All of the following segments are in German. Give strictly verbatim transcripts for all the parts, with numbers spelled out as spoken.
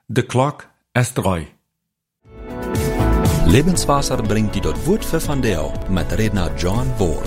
De klok is drei. Lebenswasser bringt die dort Wort für von Deo mit Redner John Wall.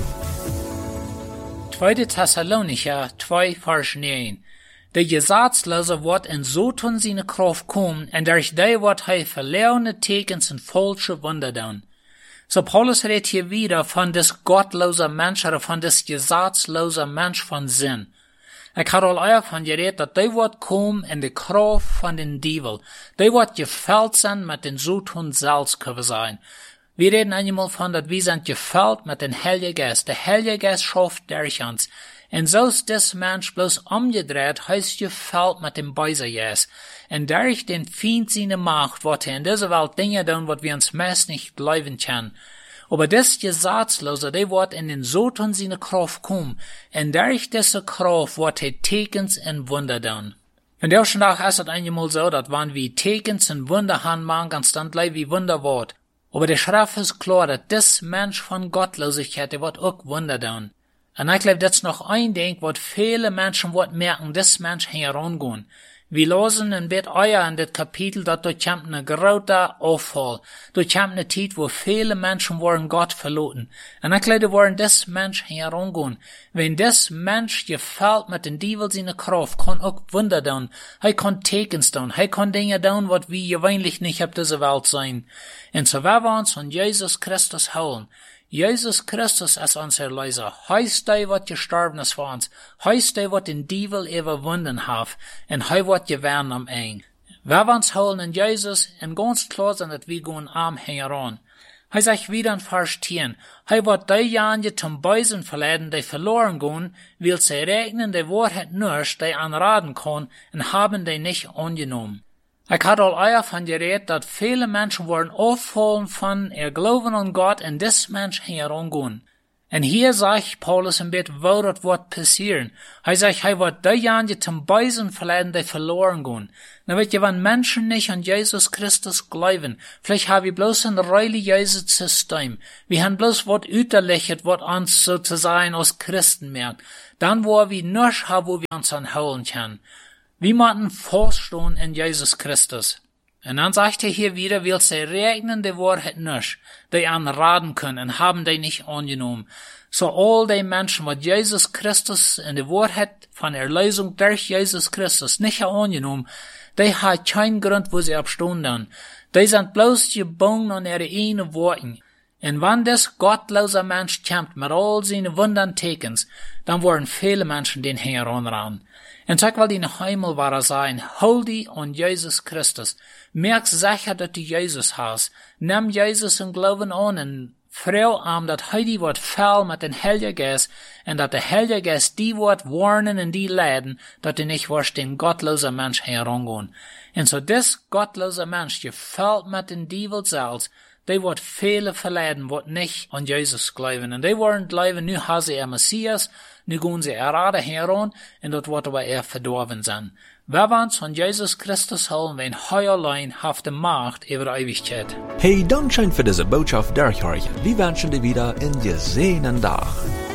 Tweede Thessalonicher zwei Vers neun. De Gesetzloze wordt in so tun seine Kraft kommen, en durch die wordt hij verlorene tekens en falsche Wunder doen. So Paulus redt hier wieder von des gottlose Mensch, oder von des gesetzlose Mensch von Sinn. Ik had al eer van geredet, dat die wordt komen in de kracht van den Dievel. Die wordt geveld zijn met den Zoetun zelfs kunnen zijn. Wir reden einmal von, dat wir sind gefällt mit den Heiligen Geist. Der Heilige Geist schafft durch uns. Und so ist des Mensch bloß umgedreht, heißt gefällt mit dem Bösen Geist. Und durch den Feind seine Macht, wird er in dieser Welt Dinge tun, was wir uns meist nicht glauben können. Aber des Gesetzlose, der wird in den Soton seine Kraft kommen. Und durch diese Kraft wird er Tekens und Wunder tun. Und der Tag ist es einmal so, dass wenn wir Tekens und Wunder haben, man ganz dann gleich wie Wunder wird. Aber der Schrift ist klar, dass des Mensch von Gottlosigkeit, der wird auch Wunder tun. Und ich glaube, das ist noch ein Ding, was viele Menschen wird merken, des Mensch herangehen. Wir lesen in Bet Euer in das Kapitel, dass dort kommt eine große Auffall. Dort kommt eine Zeit, wo viele Menschen wollen Gott verloren. Und ich glaube, wollen des Mensch herangehen. Wenn des Mensch gefällt mit den Dievel seine Kraft, kann auch Wunder tun. Er kann Tekens tun. Er kann Dinge tun, was wir gewöhnlich nicht auf dieser Welt sein. Und so werden wir uns von Jesus Christus holen. Jesus Christus ist unser Erlöser. Heißt der, was gestorben ist für uns. Heißt der, was den Dievel überwunden hat. Und er wird gewähren am Ende. Wir uns holen in Jesus und ganz klar sind, dass wir gehen am heran. Er sagt wieder in Vers zehn. Er wird diejenigen zum Bösen verleiten, die verloren gehen, will sie regnen die Wahrheit nur, die anraten kann, und haben die nicht angenommen. Ich hatte al eer van geredet, dat viele Menschen worden auffallen von ihr Glauben an Gott und des Mensch herangehen. Und hier sagt Paulus ein bisschen, wo das wird passieren. Er sagt, er wird diejenigen zum Bösen verleiten, die verloren gehen. Na weet je, wenn Menschen nicht an Jesus Christus glauben, vielleicht haben wir bloß ein religiöses System. Wir haben bloß was üterliches, was uns sozusagen als Christen merkt. Dann wo wir nichts haben, wo wir uns anholen können. Wir müssen feststehen in Jesus Christus. Und dann sagt er hier wieder, will sie regnen die Wahrheit nicht, die anraten können, und haben die nicht angenommen. So all die Menschen, was Jesus Christus in die Wahrheit von Erlösung durch Jesus Christus nicht angenommen, die haben keinen Grund, wo sie abstehen dann. Die sind bloß gebunden an ihre eigenen Worten. Und wenn das gottlose Mensch kommt mit all seinen Wundern Tekens, dann wollen viele Menschen den heranrennen. Und sag weil die noch einmal wahrer sein, hol die an Jesus Christus. Merk sicher, dass du Jesus hast. Nimm Jesus im Glauben an und freu am, dass heute wird voll mit dem Heiligen Geist und dass der Heilige Geist die wird warnen und die leiden, dass du nicht wirst den gottlosen Mensch herangehen. Und so des gottlose Mensch gefällt mit den Dievel selbst, die wird viele verleiden, wird nicht an Jesus glauben. Und die wollen glauben, nu haben sie ein Messias, nu gehen sie gerade heran, und dort wird aber er verdorben sein. Wir wollen uns von Jesus Christus holen, wenn er allein hat die Macht über die Ewigkeit. Hey, Dankeschön für diese Botschaft, Derek Horch. Wir wünschen dir wieder einen gesehenen Tag.